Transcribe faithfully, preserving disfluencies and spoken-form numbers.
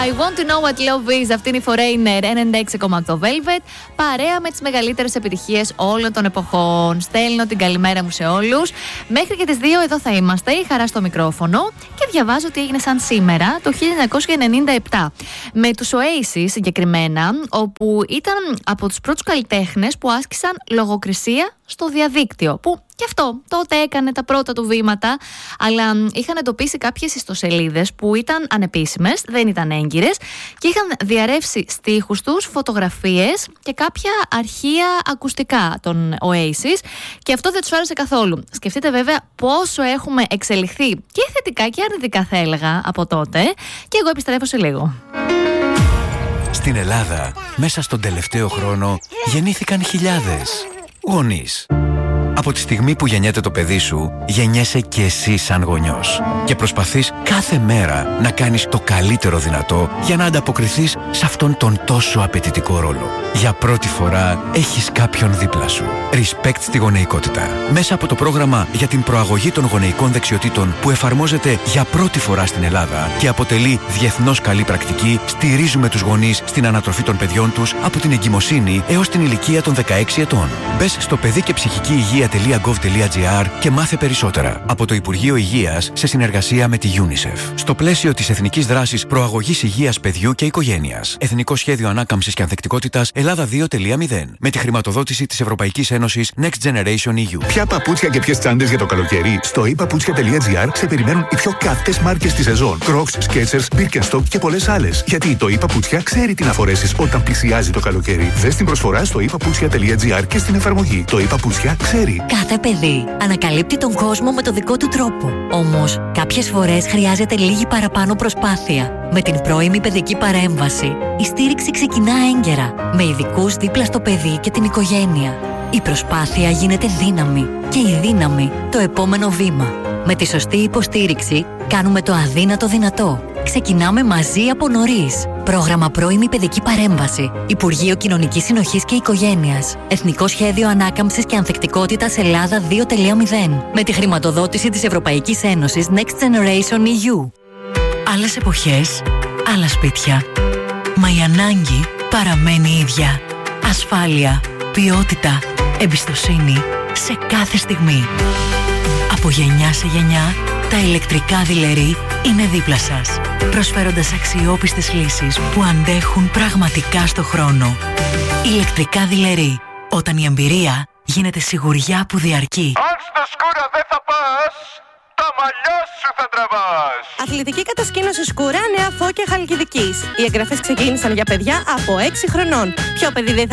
I want to know what love is. Αυτή είναι η Foreigner ενενήντα έξι κόμμα οκτώ Velvet. Παρέα με τις μεγαλύτερες επιτυχίες όλων των εποχών. Στέλνω την καλημέρα μου σε όλους. Μέχρι και τις δύο εδώ θα είμαστε. Η Χαρά στο μικρόφωνο. Και διαβάζω ότι έγινε σαν σήμερα το χίλια εννιακόσια ενενήντα επτά. Με τους Oasis συγκεκριμένα, όπου ήταν από τους πρώτους καλλιτέχνες που άσκησαν λογοκρισία στο διαδίκτυο. Που και αυτό τότε έκανε τα πρώτα του βήματα, αλλά είχαν εντοπίσει κάποιες ιστοσελίδες που ήταν ανεπίσημες, δεν ήταν έγκυρες και είχαν διαρρεύσει στίχους τους, φωτογραφίες και κάποια αρχεία ακουστικά των Oasis και αυτό δεν τους άρεσε καθόλου. Σκεφτείτε βέβαια πόσο έχουμε εξελιχθεί και θετικά και αρνητικά θα έλεγα από τότε και εγώ επιστρέφω σε λίγο. Στην Ελλάδα, μέσα στον τελευταίο χρόνο, γεννήθηκαν χιλιάδες γονείς. Από τη στιγμή που γεννιέται το παιδί σου, γεννιέσαι και εσύ σαν γονιός. Και προσπαθείς κάθε μέρα να κάνεις το καλύτερο δυνατό για να ανταποκριθείς σε αυτόν τον τόσο απαιτητικό ρόλο. Για πρώτη φορά έχεις κάποιον δίπλα σου. Respect στη γονεϊκότητα. Μέσα από το πρόγραμμα για την προαγωγή των γονεϊκών δεξιοτήτων που εφαρμόζεται για πρώτη φορά στην Ελλάδα και αποτελεί διεθνώς καλή πρακτική, στηρίζουμε τους γονείς στην ανατροφή των παιδιών τους από την εγκυμοσύνη έως την ηλικία των δεκαέξι ετών. Μπες στο παιδί και ψυχική υγεία .gov.gr και μάθε περισσότερα από το Υπουργείο Υγείας σε συνεργασία με τη UNICEF. Στο πλαίσιο της Εθνικής Δράσης Προαγωγής Υγείας Παιδιού και Οικογένειας. Εθνικό Σχέδιο Ανάκαμψης και Ανθεκτικότητας Ελλάδα δύο κόμμα μηδέν. Με τη χρηματοδότηση της Ευρωπαϊκής Ένωσης Next Generation ι γιου. Ποια παπούτσια και ποιες τσάντες για το καλοκαίρι? Στο e-paputsια.gr σε περιμένουν οι πιο καυτές μάρκες της σεζόν. Crocs, Skechers, Birkenstock και πολλές άλλες. Γιατί το e-paputsια ξέρει τι να φορέσεις όταν πλησιάζει το καλοκαίρι. Δες την προσφορά στο e-paputsya.gr και στην εφαρμογή. Το e-paputsya ξέρει. Κάθε παιδί ανακαλύπτει τον κόσμο με το δικό του τρόπο. Όμως, κάποιες φορές χρειάζεται λίγη παραπάνω προσπάθεια. Με την πρώιμη παιδική παρέμβαση, η στήριξη ξεκινά έγκαιρα, με ειδικούς δίπλα στο παιδί και την οικογένεια. Η προσπάθεια γίνεται δύναμη και η δύναμη το επόμενο βήμα. Με τη σωστή υποστήριξη, κάνουμε το αδύνατο δυνατό. Ξεκινάμε μαζί από νωρίς. Πρόγραμμα Πρώιμη Παιδική Παρέμβαση. Υπουργείο Κοινωνικής Συνοχής και Οικογένειας. Εθνικό Σχέδιο Ανάκαμψης και Ανθεκτικότητας Ελλάδα δύο κόμμα μηδέν. Με τη χρηματοδότηση της Ευρωπαϊκής Ένωσης Next Generation ι γιου. Άλλες εποχές, άλλα σπίτια. Μα η ανάγκη παραμένει ίδια. Ασφάλεια, ποιότητα, εμπιστοσύνη σε κάθε στιγμή. Από γενιά σε γενιά, τα ηλεκτρικά δειλερί είναι δίπλα σας, προσφέροντας αξιόπιστες λύσεις που αντέχουν πραγματικά στο χρόνο. Ηλεκτρικά δειλερί, όταν η εμπειρία γίνεται σιγουριά που διαρκεί. Αν στο Σκούρα δεν θα πας, τα μαλλιά σου θα τραβάς. Αθλητική κατασκήνωση Σκούρα, Νέα Φώκια Χαλκιδικής. Οι εγγραφές ξεκίνησαν για παιδιά από έξι χρονών. Ποιο παιδί δεν θα